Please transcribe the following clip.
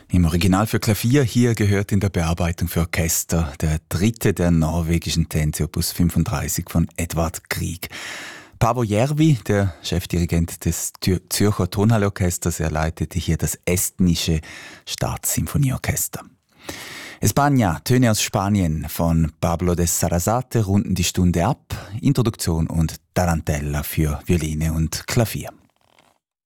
Im Original für Klavier, hier gehört in der Bearbeitung für Orchester der dritte der norwegischen Tänze Opus 35 von Edvard Grieg. Paavo Järvi, der Chefdirigent des Zürcher Tonhalleorchesters, er leitete hier das estnische Staatssymphonieorchester. España, Töne aus Spanien von Pablo de Sarasate runden die Stunde ab. Introduktion und Tarantella für Violine und Klavier.